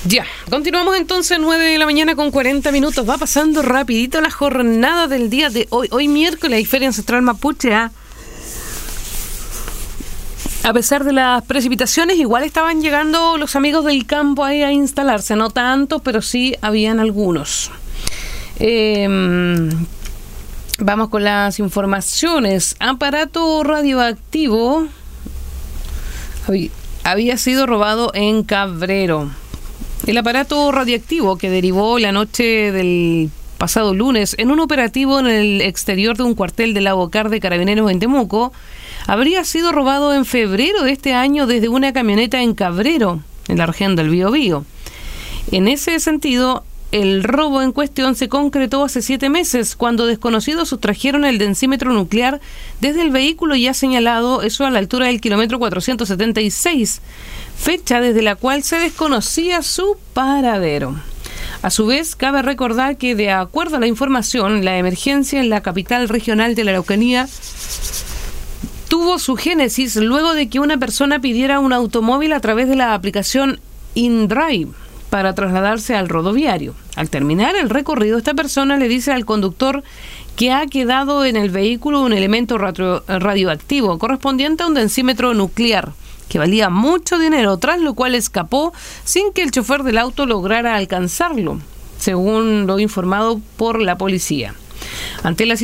Ya, continuamos entonces 9 de la mañana con 40 minutos. Va pasando rapidito la jornada del día de hoy. Hoy miércoles hay Feria Ancestral Mapuche. A pesar de las precipitaciones, igual estaban llegando los amigos del campo ahí a instalarse. No tantos, pero sí habían algunos. Vamos con las informaciones. Aparato radioactivo había sido robado en Cabrero. El aparato radioactivo que derivó la noche del pasado lunes en un operativo en el exterior de un cuartel de la Bocar de Carabineros en Temuco habría sido robado en febrero de este año desde una camioneta en Cabrero, en la región del Biobío. En ese sentido, el robo en cuestión se concretó hace 7 meses, cuando desconocidos sustrajeron el densímetro nuclear desde el vehículo ya señalado, eso a la altura del kilómetro 476, fecha desde la cual se desconocía su paradero. A su vez, cabe recordar que, de acuerdo a la información, la emergencia en la capital regional de la Araucanía tuvo su génesis luego de que una persona pidiera un automóvil a través de la aplicación InDrive para trasladarse al rodoviario. Al terminar el recorrido, esta persona le dice al conductor que ha quedado en el vehículo un elemento radioactivo correspondiente a un densímetro nuclear que valía mucho dinero, tras lo cual escapó sin que el chofer del auto lograra alcanzarlo, según lo informado por la policía. Ante la